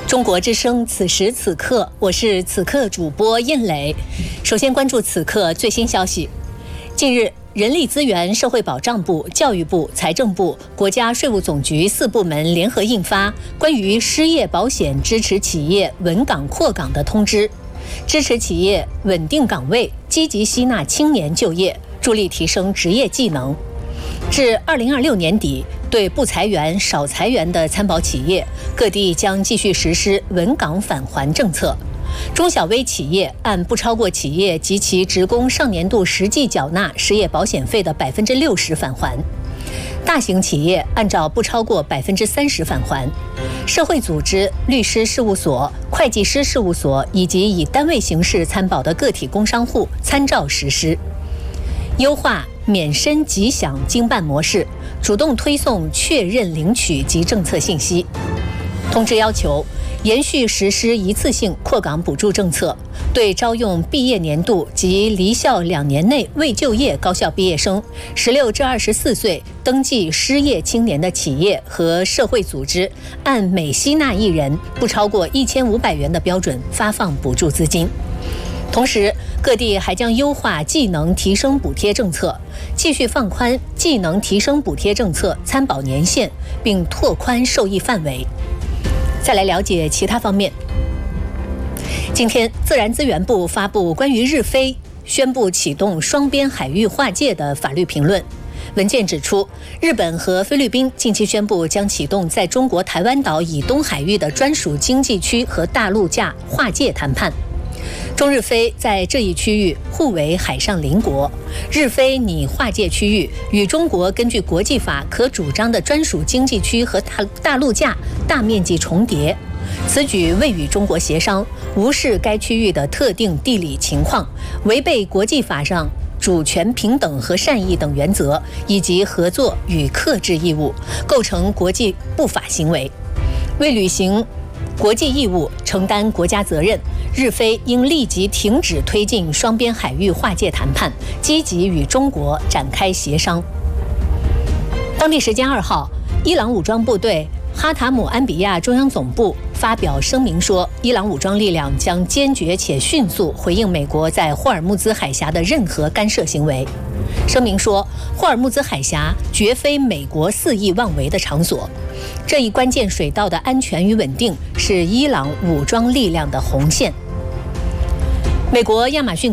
中国之声，此时此刻，我是此刻主播燕磊。首先关注此刻最新消息。近日，人力资源社会保障部、教育部、财政部、国家税务总局4部门联合印发关于失业保险支持企业稳岗扩岗的通知，支持企业稳定岗位，积极吸纳青年就业，助力提升职业技能。至2026年底，对不裁员、少裁员的参保企业，各地将继续实施稳岗返还政策。中小微企业按不超过企业及其职工上年度实际缴纳失业保险费的60%返还；大型企业按照不超过30%返还；社会组织、律师事务所、会计师事务所以及以单位形式参保的个体工商户参照实施。优化免申即享经办模式，主动推送确认领取及政策信息。通知要求，延续实施一次性扩岗补助政策，对招用毕业年度及离校2年内未就业高校毕业生、16至24岁登记失业青年的企业和社会组织，按每吸纳1人不超过1500元的标准发放补助资金。同时，各地还将优化技能提升补贴政策，继续放宽技能提升补贴政策参保年限，并拓宽受益范围。再来了解其他方面。今天，自然资源部发布关于日菲宣布启动双边海域划界的法律评论。文件指出，日本和菲律宾近期宣布将启动在中国台湾岛以东海域的专属经济区和大陆架划界谈判。中日菲在这一区域互为海上邻国，日菲拟划界区域与中国根据国际法可主张的专属经济区和大陆架大面积重叠。此举未与中国协商，无视该区域的特定地理情况，违背国际法上主权平等和善意等原则，以及合作与克制义务，构成国际不法行为。为履行国际义务，承担国家责任，日菲应立即停止推进双边海域划界谈判，积极与中国展开协商。当地时间2号，伊朗武装部队哈塔姆安比亚中央总部发表声明说，伊朗武装力量将坚决且迅速回应美国在霍尔木兹海峡的任何干涉行为。声明说，霍尔木兹海峡绝非美国肆意妄为的场所，这一关键水道的安全与稳定是伊朗武装力量的红线。美国亚马逊